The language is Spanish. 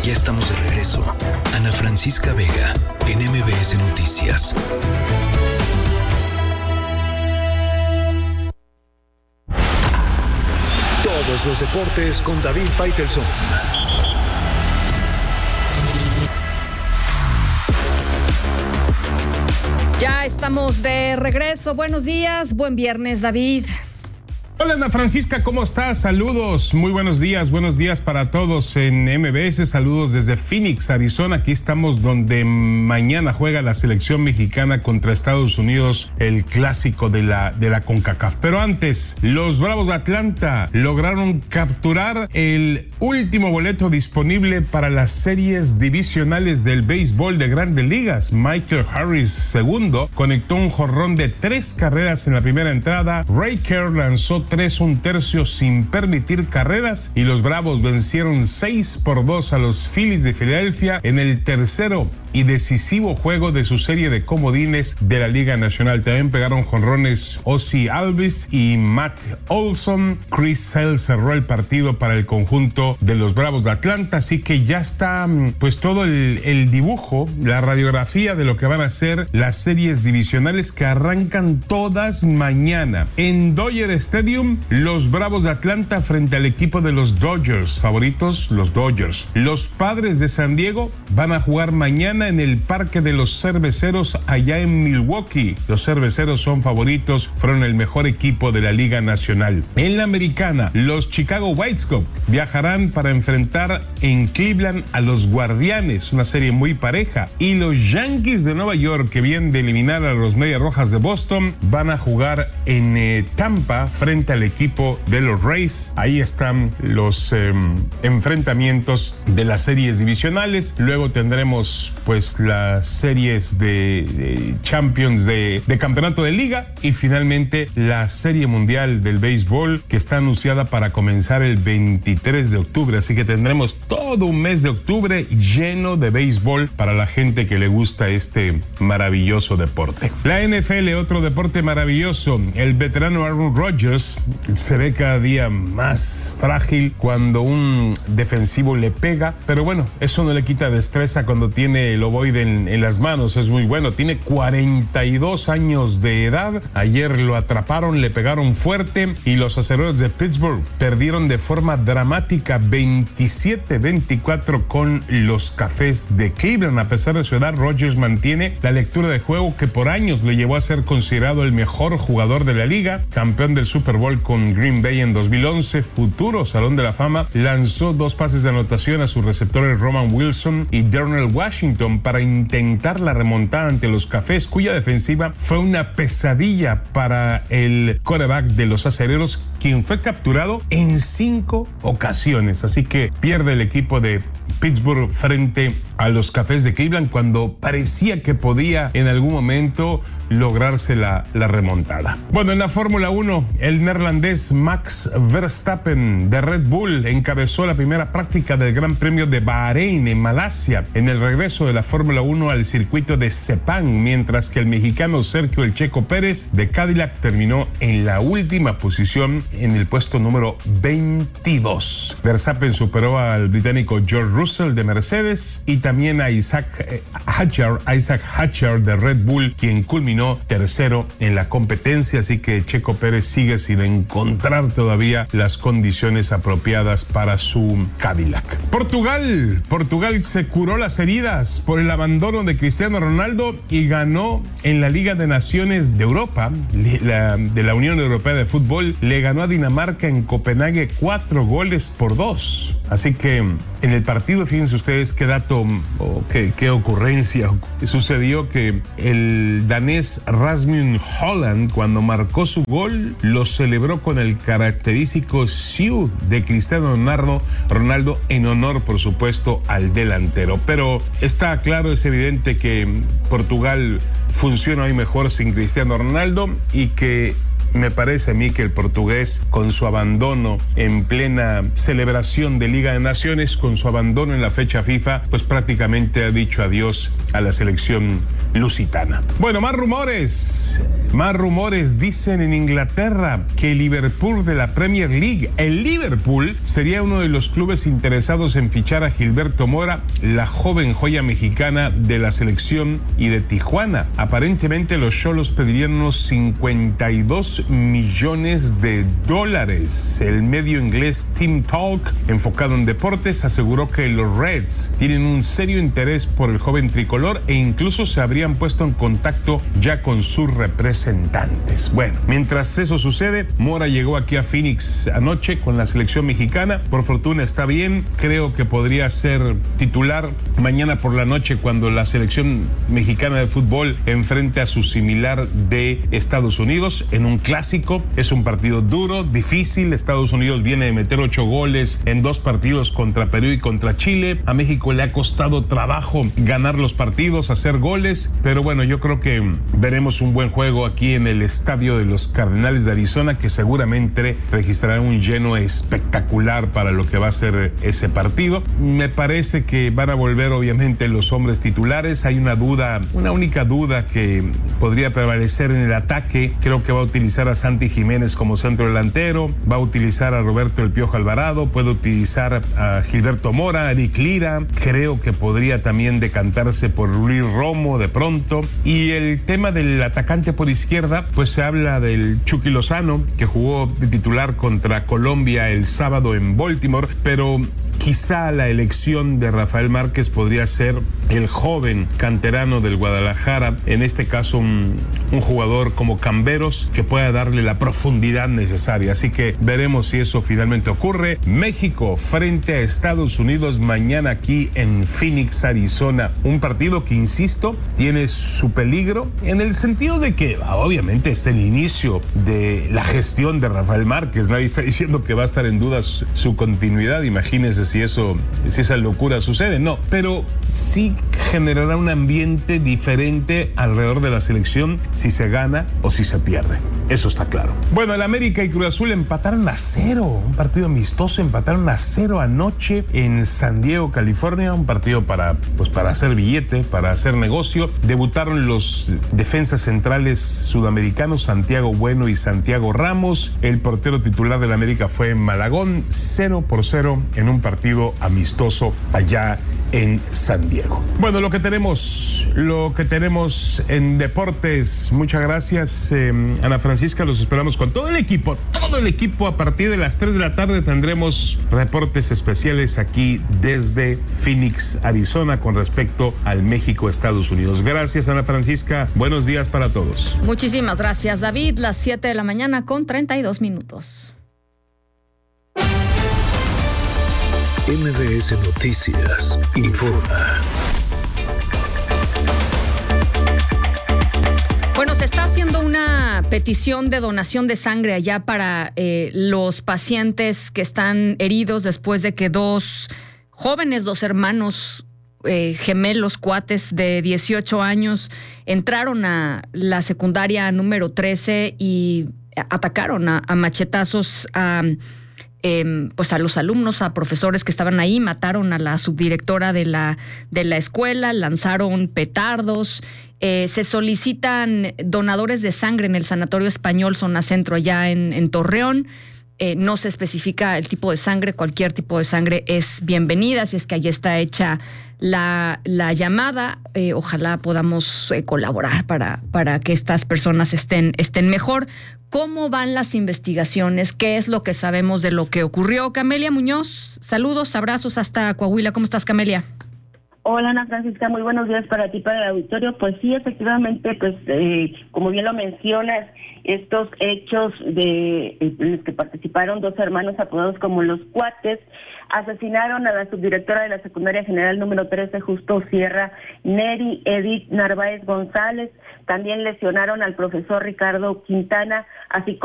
Ya estamos de regreso. Ana Francisca Vega, en MBS Noticias. Todos los deportes con David Faitelson. Ya estamos de regreso. Buenos días, buen viernes, David. Hola Ana Francisca, ¿cómo estás? Saludos, muy buenos días para todos en MBS, saludos desde Phoenix, Arizona. Aquí estamos donde mañana juega la selección mexicana contra Estados Unidos, el clásico de la CONCACAF. Pero antes, los Bravos de Atlanta lograron capturar el último boleto disponible para las series divisionales del béisbol de Grandes Ligas. Michael Harris II conectó un jonrón de 3 carreras en la primera entrada. Ray Kerr lanzó 3 1/3 sin permitir carreras y los Bravos vencieron 6-2 a los Phillies de Filadelfia en el tercero y decisivo juego de su serie de comodines de la Liga Nacional. También pegaron jonrones Ozzie Albies y Matt Olson. Chris Sale cerró el partido para el conjunto de los Bravos de Atlanta, así que ya está pues todo el dibujo, la radiografía de lo que van a ser las series divisionales que arrancan todas mañana. En Dodger Stadium, los Bravos de Atlanta frente al equipo de los Dodgers, favoritos los Dodgers. Los Padres de San Diego van a jugar mañana en el Parque de los Cerveceros allá en Milwaukee. Los Cerveceros son favoritos, fueron el mejor equipo de la Liga Nacional. En la Americana, los Chicago White Sox viajarán para enfrentar en Cleveland a los Guardianes, una serie muy pareja. Y los Yankees de Nueva York, que vienen de eliminar a los Medias Rojas de Boston, van a jugar en Tampa frente al equipo de los Rays. Ahí están los enfrentamientos de las series divisionales. Luego tendremos pues las series de Champions de campeonato de liga y finalmente la serie mundial del béisbol, que está anunciada para comenzar el 23 de octubre, así que tendremos todo un mes de octubre lleno de béisbol para la gente que le gusta este maravilloso deporte. La NFL, otro deporte maravilloso. El veterano Aaron Rodgers se ve cada día más frágil cuando un defensivo le pega, pero bueno, eso no le quita destreza cuando tiene el ovoide en las manos. Es muy bueno, tiene 42 años de edad. Ayer lo atraparon, le pegaron fuerte y los Acereros de Pittsburgh perdieron de forma dramática 27-24 con los Cafés de Cleveland. A pesar de su edad, Rodgers mantiene la lectura de juego que por años le llevó a ser considerado el mejor jugador de la liga, campeón del Super Bowl con Green Bay en 2011, futuro Salón de la Fama. Lanzó 2 pases de anotación a sus receptores Roman Wilson y Darnell Washington para intentar la remontada ante los Cafés, cuya defensiva fue una pesadilla para el quarterback de los Acereros, quien fue capturado en 5 ocasiones. Así que pierde el equipo de Pittsburgh frente a los Cafés de Cleveland cuando parecía que podía en algún momento lograrse la remontada. Bueno, en la Fórmula 1, el neerlandés Max Verstappen de Red Bull encabezó la primera práctica del Gran Premio de Bahrein en Malasia en el regreso de la Fórmula 1 al circuito de Sepang, mientras que el mexicano Sergio El Checo Pérez de Cadillac terminó en la última posición en el puesto número 22. Verstappen superó al británico George Russell de Mercedes y también a Isaac Hatcher de Red Bull, quien culminó tercero en la competencia, así que Checo Pérez sigue sin encontrar todavía las condiciones apropiadas para su Cadillac. Portugal se curó las heridas por el abandono de Cristiano Ronaldo y ganó en la Liga de Naciones de Europa, de la Unión Europea de Fútbol. Le ganó a Dinamarca en Copenhague 4-2. Así que en el partido, fíjense ustedes qué dato o qué ocurrencia sucedió, que el danés Rasmus Holland, cuando marcó su gol, lo celebró con el característico siu de Cristiano Ronaldo en honor, por supuesto, al delantero. Pero está claro, es evidente que Portugal funciona hoy mejor sin Cristiano Ronaldo y que me parece a mí que el portugués, con su abandono en plena celebración de Liga de Naciones, con su abandono en la fecha FIFA, pues prácticamente ha dicho adiós a la selección lusitana. Bueno, más rumores. Dicen en Inglaterra que el Liverpool de la Premier League, el Liverpool, sería uno de los clubes interesados en fichar a Gilberto Mora, la joven joya mexicana de la selección y de Tijuana. Aparentemente los Xolos pedirían unos 52 millones de dólares. El medio inglés Team Talk, enfocado en deportes, aseguró que los Reds tienen un serio interés por el joven tricolor e incluso se habrían puesto en contacto ya con sus representantes. Bueno, mientras eso sucede, Mora llegó aquí a Phoenix anoche con la selección mexicana. Por fortuna está bien. Creo que podría ser titular mañana por la noche cuando la selección mexicana de fútbol enfrente a su similar de Estados Unidos en un clásico. Es un partido duro, difícil. Estados Unidos viene de meter 8 goles en 2 partidos contra Perú y contra Chile. A México le ha costado trabajo ganar los partidos, hacer goles, pero bueno, yo creo que veremos un buen juego aquí en el estadio de los Cardenales de Arizona, que seguramente registrará un lleno espectacular para lo que va a ser ese partido. Me parece que van a volver obviamente los hombres titulares. Hay una única duda que podría prevalecer en el ataque. Creo que va a utilizar a Santi Jiménez como centro delantero, va a utilizar a Roberto El Piojo Alvarado, puede utilizar a Gilberto Mora, a Eric Lira. Creo que podría también decantarse por Luis Romo de pronto. Y el tema del atacante por izquierda, pues se habla del Chucky Lozano, que jugó de titular contra Colombia el sábado en Baltimore, pero quizá la elección de Rafael Márquez podría ser el joven canterano del Guadalajara, en este caso un jugador como Camberos, que pueda darle la profundidad necesaria. Así que veremos si eso finalmente ocurre. México frente a Estados Unidos mañana aquí en Phoenix, Arizona. Un partido que, insisto, tiene su peligro en el sentido de que obviamente está el inicio de la gestión de Rafael Márquez. Nadie está diciendo que va a estar en duda su continuidad. Imagínense si esa locura sucede, no, pero sí generará un ambiente diferente alrededor de la selección si se gana o si se pierde. Eso está claro. Bueno, el América y Cruz Azul empataron a 0, un partido amistoso, empataron a 0 anoche en San Diego, California, un partido para hacer billete, para hacer negocio. Debutaron los defensas centrales sudamericanos Santiago Bueno y Santiago Ramos. El portero titular del América fue Malagón. 0-0 en un partido amistoso allá en San Diego. Bueno, lo que tenemos en deportes. Muchas gracias, Ana Francisca. Los esperamos con todo el equipo. A partir de las 3 de la tarde tendremos reportes especiales aquí desde Phoenix, Arizona, con respecto al México-Estados Unidos. Gracias, Ana Francisca. Buenos días para todos. Muchísimas gracias, David. Las 7 de la mañana con 32 minutos. MBS Noticias informa. Bueno, se está haciendo una petición de donación de sangre allá para los pacientes que están heridos después de que dos hermanos gemelos, cuates de 18 años, entraron a la secundaria número 13 y atacaron a machetazos a los alumnos, a profesores que estaban ahí. Mataron a la subdirectora de la escuela, lanzaron petardos. Se solicitan donadores de sangre en el Sanatorio Español Zona Centro allá en Torreón. No se especifica el tipo de sangre, cualquier tipo de sangre es bienvenida, si es que allí está hecha la llamada. Ojalá podamos colaborar para que estas personas estén mejor. ¿Cómo van las investigaciones? ¿Qué es lo que sabemos de lo que ocurrió? Camelia Muñoz, saludos, abrazos hasta Coahuila. ¿Cómo estás, Camelia? Hola, Ana Francisca, muy buenos días para ti, para el auditorio. Pues sí, efectivamente, como bien lo mencionas, estos hechos en los que participaron dos hermanos apodados como los Cuates, asesinaron a la subdirectora de la secundaria general número 13, Justo Sierra, Neri Edith Narváez González. También lesionaron al profesor Ricardo Quintana, así como